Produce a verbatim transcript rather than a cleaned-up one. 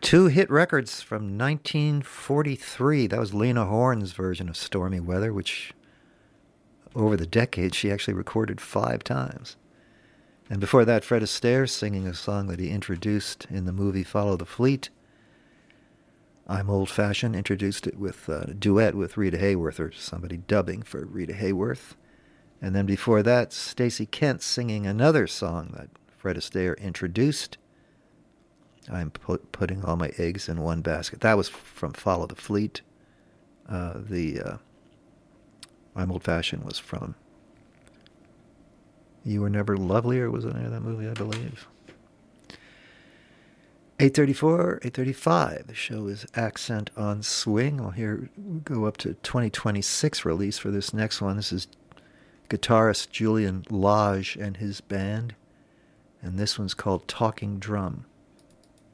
Two hit records from nineteen forty-three. That was Lena Horne's version of Stormy Weather, which over the decades she actually recorded five times. And before that, Fred Astaire singing a song that he introduced in the movie Follow the Fleet. I'm Old Fashioned introduced it with a duet with Rita Hayworth, or somebody dubbing for Rita Hayworth. And then before that, Stacey Kent singing another song that Fred Astaire introduced. I'm put, putting all my eggs in one basket. That was from Follow the Fleet. Uh, the uh, I'm Old Fashioned was from You Were Never Lovelier, was the name of that movie, I believe. eight thirty-four, eight thirty-five. The show is Accent on Swing. We'll here go up to twenty twenty-six release for this next one. This is guitarist Julian Lage and his band. And this one's called Talking Drum.